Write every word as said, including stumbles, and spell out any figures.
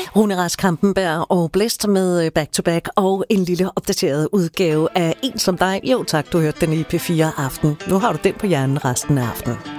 Rune Rask Krampenberg og Blæst med Back to Back og en lille opdateret udgave af En som dig. Jo tak, du hørte den i P fire Aften. Nu har du den på hjernen resten af aftenen.